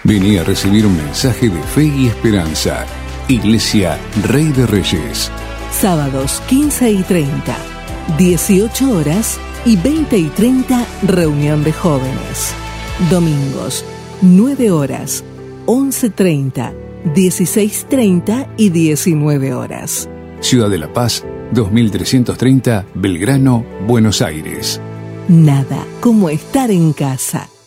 Vení a recibir un mensaje de fe y esperanza. Iglesia Rey de Reyes. Sábados 15 y 30, 18 horas y 20 y 30, reunión de jóvenes. Domingos, 9 horas, 11:30, 16:30 y 19 horas. Ciudad de La Paz, 2330, Belgrano, Buenos Aires. Nada como estar en casa.